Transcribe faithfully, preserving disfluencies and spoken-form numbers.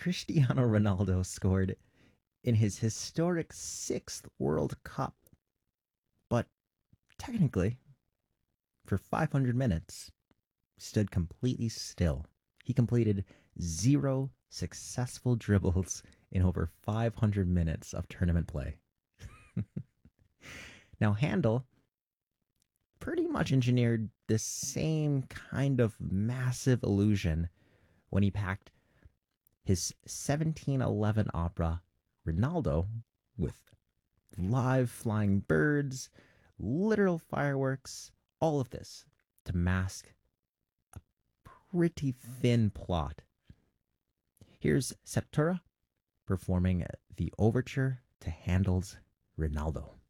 Cristiano Ronaldo scored in his historic sixth World Cup, but technically, for five hundred minutes, stood completely still. He completed zero successful dribbles in over five hundred minutes of tournament play. Now, Handel pretty much engineered the same kind of massive illusion when he packed his seventeen eleven opera Ronaldo with live flying birds, literal fireworks, all of this to mask a pretty thin plot. Here's Septura performing the overture to Handel's Ronaldo.